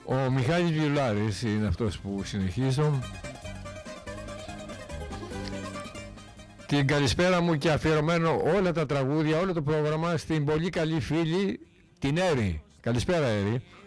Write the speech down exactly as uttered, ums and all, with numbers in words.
Ο Μιχάλης Βιουλάρης είναι αυτός που συνεχίζω. Την καλησπέρα μου και αφιερωμένο όλα τα τραγούδια, όλο το πρόγραμμα στην πολύ καλή φίλη την Έρη. Καλησπέρα Έρη.